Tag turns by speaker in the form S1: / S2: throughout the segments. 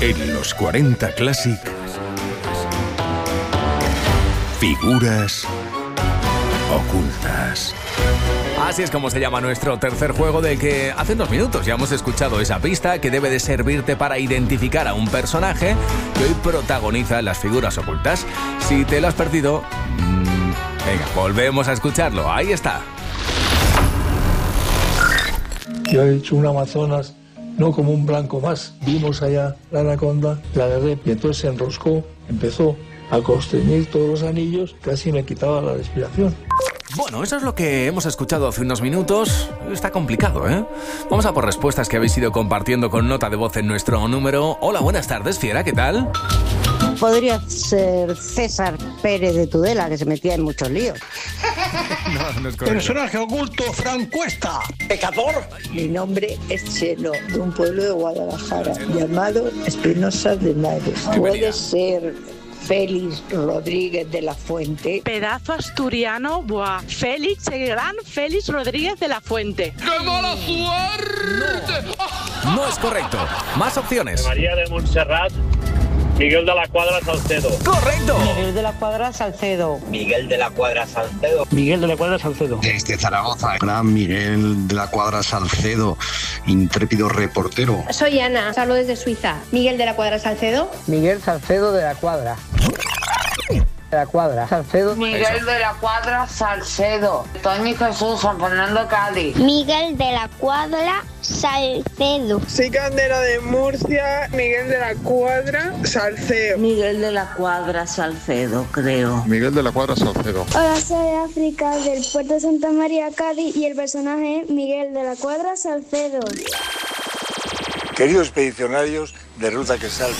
S1: En los 40 Classic, figuras ocultas.
S2: Así es como se llama nuestro tercer juego, del que hace unos minutos ya hemos escuchado esa pista que debe de servirte para identificar a un personaje que hoy protagoniza las figuras ocultas. Si te lo has perdido, venga, volvemos a escucharlo. Ahí está.
S3: Yo he hecho un Amazonas, no como un blanco más. Vimos allá la anaconda, la agarré y entonces se enroscó, empezó a constreñir todos los anillos, casi me quitaba la respiración.
S2: Bueno, eso es lo que hemos escuchado hace unos minutos. Está complicado, ¿eh? Vamos a por respuestas que habéis ido compartiendo con nota de voz en nuestro número. Hola, buenas tardes, Fiera, ¿qué tal?
S4: Podría ser César Pérez de Tudela, que se metía en muchos líos.
S2: No es correcto.
S3: Personaje oculto, Fran Cuesta. Pecador.
S5: Mi nombre es Chelo, de un pueblo de Guadalajara, llamado Espinosa de Henares. Puede ser Félix Rodríguez de la Fuente.
S6: Pedazo asturiano, buah. Félix, el gran Félix Rodríguez de la Fuente.
S7: ¡Qué mala suerte!
S2: No es correcto. Más opciones.
S8: María de Montserrat, Miguel de la Cuadra Salcedo.
S2: ¡Correcto!
S4: Miguel de la Cuadra Salcedo.
S8: Miguel de la Cuadra Salcedo.
S3: Miguel de la Cuadra Salcedo.
S9: Desde Zaragoza, gran Miguel de la Cuadra Salcedo, intrépido reportero.
S10: Soy Ana, os hablo desde Suiza. Miguel de la Cuadra Salcedo.
S4: Miguel Salcedo de la Cuadra. De la Cuadra Salcedo.
S11: Miguel de la Cuadra Salcedo. Toñi Jesús, San Fernando, Cádiz.
S12: Miguel de la Cuadra Salcedo.
S13: Soy Candela de Murcia. Miguel de la Cuadra Salcedo.
S11: Miguel de la Cuadra Salcedo, creo.
S9: Miguel de la Cuadra Salcedo.
S12: Hola, soy África del puerto de Santa María, Cádiz, y el personaje es Miguel de la Cuadra Salcedo.
S3: Queridos expedicionarios de Ruta que Sal.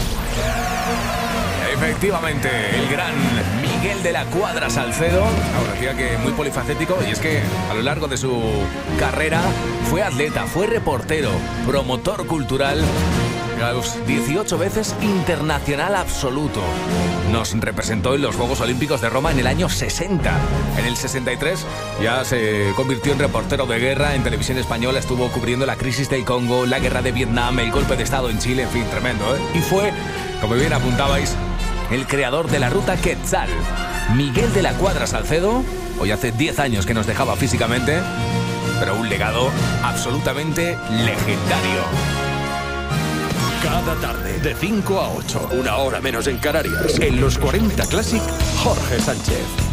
S2: Efectivamente, el gran Miguel de la Cuadra Salcedo. Ahora decía que muy polifacético, y es que a lo largo de su carrera fue atleta, fue reportero, promotor cultural, a los 18 veces internacional absoluto. Nos representó en los Juegos Olímpicos de Roma en el año 60. En el 63 ya se convirtió en reportero de guerra. En televisión española estuvo cubriendo la crisis del Congo, la guerra de Vietnam, el golpe de estado en Chile, en fin, tremendo, ¿eh? Y fue, como bien apuntabais, el creador de la ruta Quetzal. Miguel de la Cuadra Salcedo, hoy hace 10 años que nos dejaba físicamente, pero un legado absolutamente legendario.
S1: Cada tarde, de 5 a 8, una hora menos en Canarias. En los 40 Classic, Jorge Sánchez.